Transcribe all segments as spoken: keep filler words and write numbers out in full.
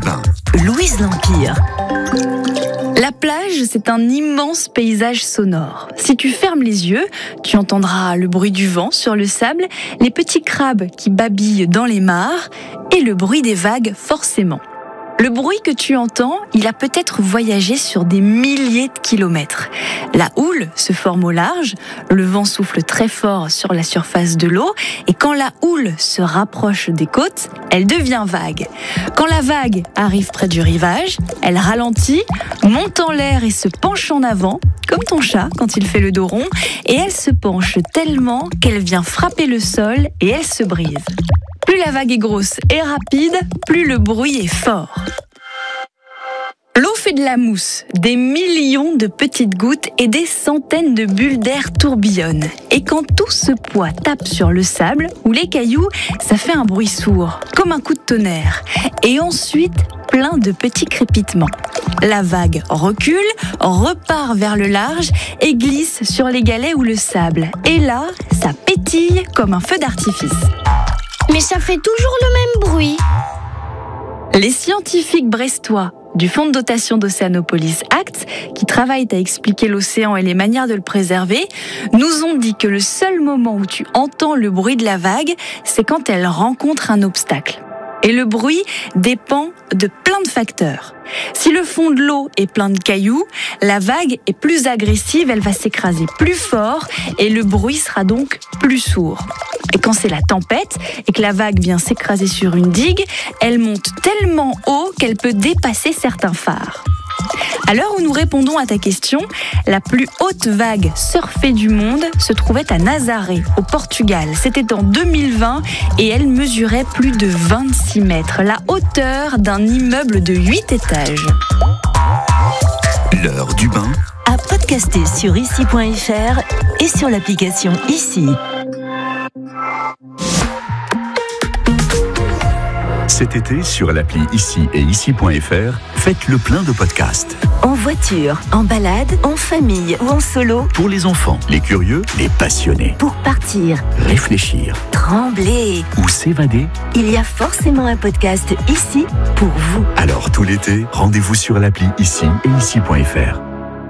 bain. Louise L'Empire. La plage, c'est un immense paysage sonore. Si tu fermes les yeux, tu entendras le bruit du vent sur le sable, les petits crabes qui babillent dans les mares et le bruit des vagues forcément. Le bruit que tu entends, il a peut-être voyagé sur des milliers de kilomètres. La houle se forme au large, le vent souffle très fort sur la surface de l'eau et quand la houle se rapproche des côtes, elle devient vague. Quand la vague arrive près du rivage, elle ralentit, monte en l'air et se penche en avant, comme ton chat quand il fait le dos rond, et elle se penche tellement qu'elle vient frapper le sol et elle se brise. Plus la vague est grosse et rapide, plus le bruit est fort. L'eau fait de la mousse, des millions de petites gouttes et des centaines de bulles d'air tourbillonnent. Et quand tout ce poids tape sur le sable ou les cailloux, ça fait un bruit sourd, comme un coup de tonnerre. Et ensuite, plein de petits crépitements. La vague recule, repart vers le large et glisse sur les galets ou le sable. Et là, ça pétille comme un feu d'artifice. Mais ça fait toujours le même bruit. Les scientifiques brestois du Fonds de dotation d'Océanopolis Act, qui travaillent à expliquer l'océan et les manières de le préserver, nous ont dit que le seul moment où tu entends le bruit de la vague, c'est quand elle rencontre un obstacle. Et le bruit dépend de plein de facteurs. Si le fond de l'eau est plein de cailloux, la vague est plus agressive, elle va s'écraser plus fort et le bruit sera donc plus sourd. Et quand c'est la tempête et que la vague vient s'écraser sur une digue, elle monte tellement haut qu'elle peut dépasser certains phares. À l'heure où nous répondons à ta question, la plus haute vague surfée du monde se trouvait à Nazaré, au Portugal. C'était en deux mille vingt et elle mesurait plus de vingt-six mètres, la hauteur d'un immeuble de huit étages. L'heure du bain. À podcaster sur ici point f r et sur l'application Ici. Cet été, sur l'appli Ici et ici point f r, faites le plein de podcasts. En voiture, en balade, en famille ou en solo. Pour les enfants, les curieux, les passionnés. Pour partir, Réfléchir trembler. ou s'évader. Il y a forcément un podcast ici pour vous. Alors tout l'été, rendez-vous sur l'appli Ici et ici point f r.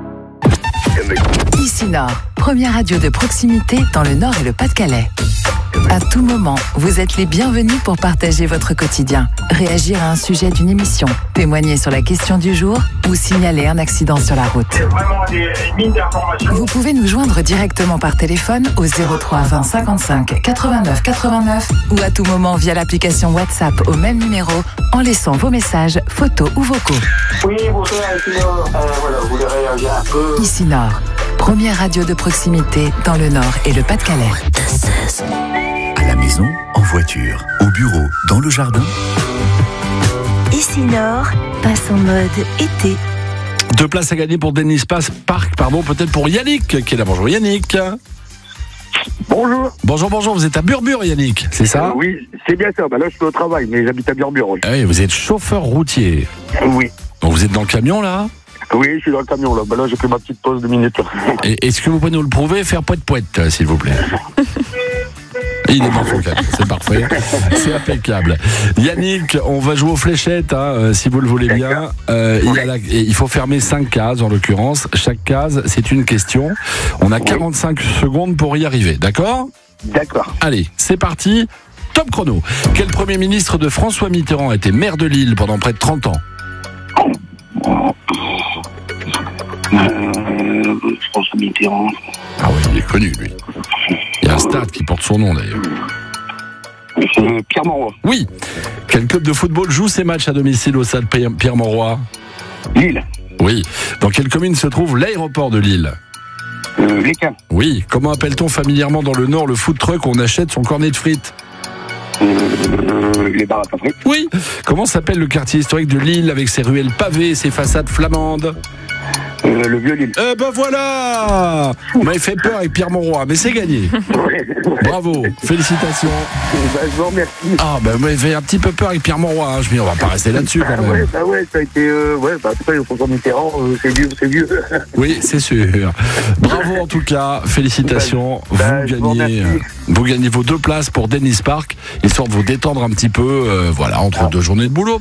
Ici Nord, première radio de proximité dans le Nord et le Pas-de-Calais. À tout moment, vous êtes les bienvenus pour partager votre quotidien, réagir à un sujet d'une émission, témoigner sur la question du jour ou signaler un accident sur la route. Vous pouvez nous joindre directement par téléphone au zéro trois vingt cinquante-cinq quatre-vingt-neuf quatre-vingt-neuf ou à tout moment via l'application WhatsApp au même numéro en laissant vos messages, photos ou vocaux. Oui, bonjour, ici Nord. Euh, voilà, vous voulez réagir un peu. Ici Nord, première radio de proximité dans le Nord et le Pas-de-Calais. À la maison, en voiture, au bureau, dans le jardin. Ici Nord passe en mode été. Deux places à gagner pour Denis Park, pardon, peut-être pour Yannick qui est là. Bonjour Yannick. Bonjour. Bonjour, bonjour, vous êtes à Burbure Yannick, c'est ça? Euh, Oui, c'est bien ça. Bah, là, je suis au travail, mais j'habite à Burbure. Oui. Ah oui, vous êtes chauffeur routier. Oui. Donc vous êtes dans le camion là? Oui, je suis dans le camion là. Bah, là, j'ai fait ma petite pause de minutes. Là. Et est-ce que vous pouvez nous le prouver, faire poète-poète, s'il vous plaît? Il est dans son camion, c'est parfait, c'est impeccable. Yannick, on va jouer aux fléchettes, hein, euh, si vous le voulez bien. Euh, il, y a la, il faut fermer cinq cases en l'occurrence. Chaque case, c'est une question. On a quarante-cinq secondes pour y arriver, d'accord? D'accord. Allez, c'est parti. Top chrono. Quel Premier ministre de François Mitterrand était maire de Lille pendant près de trente ans? Euh, François Mitterrand. Ah oui, il est connu, lui. Il y a un stade qui porte son nom, d'ailleurs. Euh, Pierre Mauroy. Oui. Quel club de football joue ses matchs à domicile au stade Pierre Mauroy? Lille. Oui. Dans quelle commune se trouve l'aéroport de Lille? Euh, Lécan. Oui. Comment appelle-t-on familièrement dans le Nord le food truck où on achète son cornet de frites? Euh, les baraques à frites. Oui. Comment s'appelle le quartier historique de Lille avec ses ruelles pavées et ses façades flamandes? Euh, le vieux Lille. Eh ben voilà! Vous m'avez fait peur avec Pierre Mauroy, mais c'est gagné. Bravo, félicitations. Bah, je vous remercie. Ah ben vous m'avez fait un petit peu peur avec Pierre Mauroy, hein. Je me dis on va pas rester là-dessus quand Ah même. ouais, bah ouais, ça a été... Euh, ouais, bah après, François Mitterrand, euh, c'est vieux, c'est vieux. Oui, c'est sûr. Bravo en tout cas, félicitations. Bah, vous je vous gagnez, remercie. vous gagnez vos deux places pour Denis Park, histoire de vous détendre un petit peu, euh, voilà, entre deux journées de boulot.